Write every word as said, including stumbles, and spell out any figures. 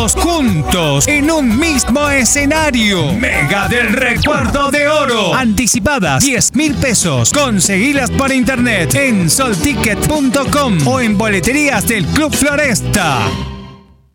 todos juntos en un mismo escenario. Mega del Recuerdo de Oro. Anticipadas diez mil pesos. Conseguilas por internet en solticket punto com o en boleterías del Club Floresta.